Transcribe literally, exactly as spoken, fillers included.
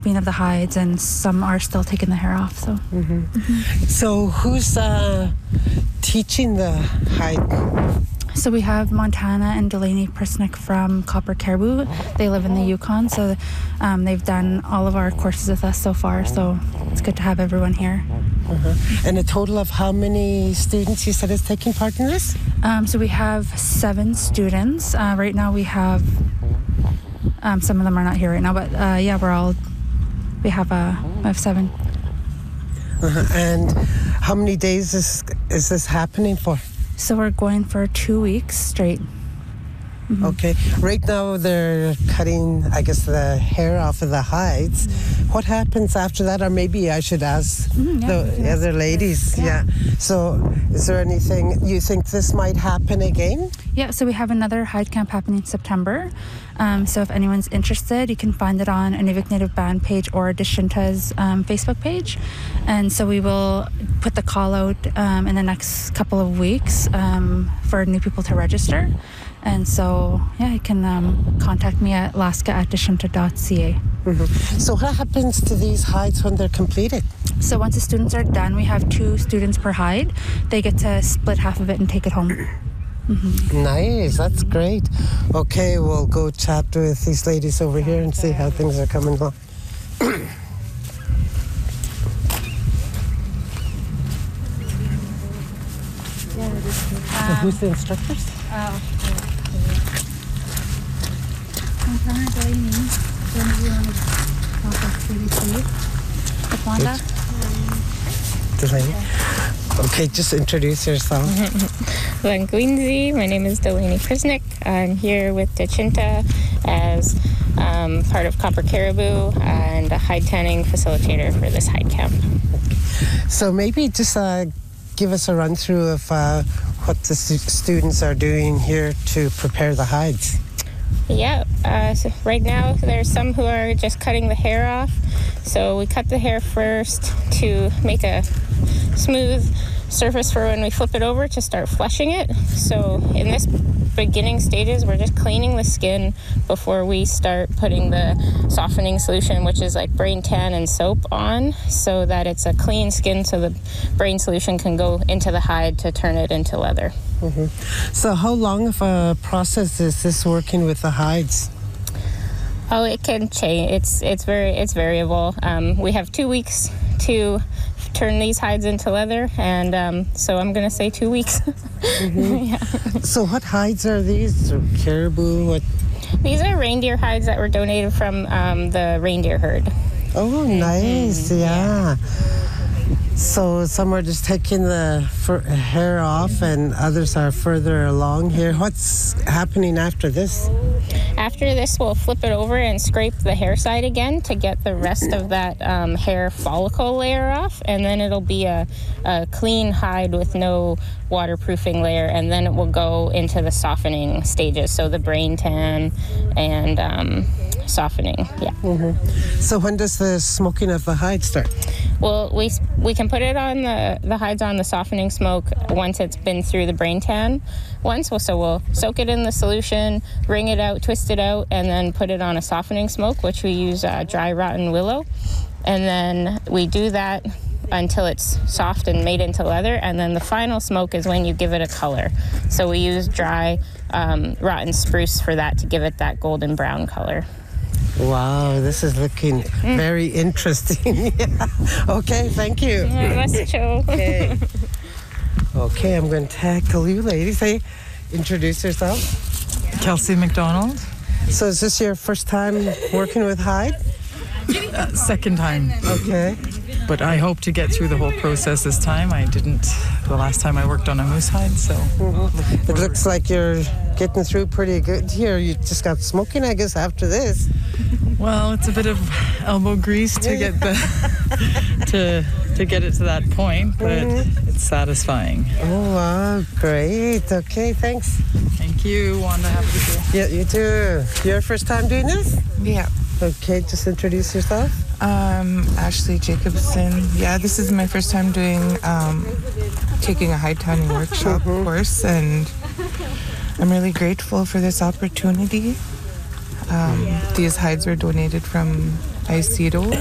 of the hides, and some are still taking the hair off. So, mm-hmm. Mm-hmm. So who's uh, teaching the hide? So we have Montana and Delaney Prisnick from Copper Caribou. They live in the Yukon, so um, they've done all of our courses with us so far. So it's good to have everyone here. Uh-huh. And a total of how many students you said is taking part in this? Um, so we have seven students. Uh, right now we have, um, some of them are not here right now, but uh, yeah, we're all, we have, uh, we have seven. Uh-huh. And how many days is, is this happening for? So we're going for two weeks straight. Mm-hmm. Okay. Right now they're cutting, I guess, the hair off of the hides. Mm-hmm. What happens after that? Or maybe I should ask mm-hmm, yeah, the other ladies. Yeah. yeah. So is there anything you think this might happen again? Yeah, so we have another hide camp happening in September. Um, so if anyone's interested, you can find it on Inuvik Native Band page or Deshinta's um, Facebook page. And so we will put the call out um, in the next couple of weeks um, for new people to register. And so, yeah, you can um, contact me at laska at deshinta dot c a. Mm-hmm. So what happens to these hides when they're completed? So once the students are done, we have two students per hide. They get to split half of it and take it home. Mm-hmm. Nice, that's great. Okay, we'll go chat with these ladies over here and see how things are coming along. So who's the instructors? Oh, Montana, Delaney. When do you want to contact C B C? With Wanda? Delaney. Okay, just introduce yourself. Langwinzi. My name is Delaney Prisnick. I'm here with Deshinta as um, part of Copper Caribou and a hide tanning facilitator for this hide camp. So maybe just uh, give us a run through of uh, what the stu- students are doing here to prepare the hides. Yeah, uh, so right now there's some who are just cutting the hair off. So we cut the hair first to make a smooth surface for when we flip it over to start flushing it. So in this beginning stages, we're just cleaning the skin before we start putting the softening solution, which is like brain tan and soap, on, so that it's a clean skin so the brain solution can go into the hide to turn it into leather. Mm-hmm. So how long of a process is this working with the hides? Oh, it can change. It's it's very it's variable. Um, we have two weeks to turn these hides into leather, and um, so I'm going to say two weeks. Mm-hmm. Yeah. So what hides are these? Or caribou? What? These are reindeer hides that were donated from um, the reindeer herd. Oh, nice. Mm-hmm. Yeah. So some are just taking the fur- hair off, and others are further along here. What's happening after this? After this, we'll flip it over and scrape the hair side again to get the rest of that um, hair follicle layer off, and then it'll be a, a clean hide with no waterproofing layer, and then it will go into the softening stages, so the brain tan and um, softening. Yeah. Mm-hmm. So when does the smoking of the hide start? Well, we we can put it on the, the hides on the softening smoke once it's been through the brain tan once. Well, so we'll soak it in the solution, wring it out, twist it out, and then put it on a softening smoke, which we use uh, dry rotten willow. And then we do that until it's soft and made into leather. And then the final smoke is when you give it a color. So we use dry um, rotten spruce for that to give it that golden brown color. Wow, this is looking mm. very interesting. Yeah. Okay, thank you. Okay. Okay, I'm going to tackle you ladies. Hey, introduce yourself. Kelsey McDonald. So is this your first time working with hide? Uh, second time. Okay. But I hope to get through the whole process this time. I didn't the last time I worked on a moose hide, so... Mm-hmm. It looks like you're getting through pretty good here. You just got smoking, I guess, after this. Well, it's a bit of elbow grease to get the to to get it to that point, but mm-hmm. it's satisfying. Oh, wow, great. Okay, thanks. Thank you, Wanda. Have a good day. Yeah, you too. Your first time doing this? Yeah. Okay, just introduce yourself. Um, Ashley Jacobson. Yeah, this is my first time doing, um, taking a hide tanning workshop mm-hmm. course, and I'm really grateful for this opportunity. Um, these hides were donated from Isidore.